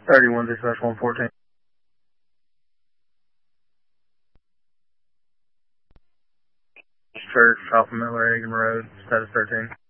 31/114. Church, Alpha Miller, Hagen Road, status 13.